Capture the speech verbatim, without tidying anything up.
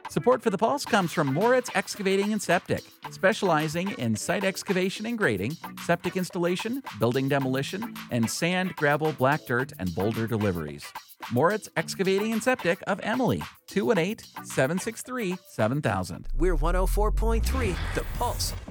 Support for The Pulse comes from Moritz Excavating and Septic, specializing in site excavation and grading, septic installation, building demolition, and sand, gravel, black dirt, and boulder deliveries. Moritz Excavating and Septic of Emily, two one eight, seven six three, seven thousand. We're one oh four point three The Pulse.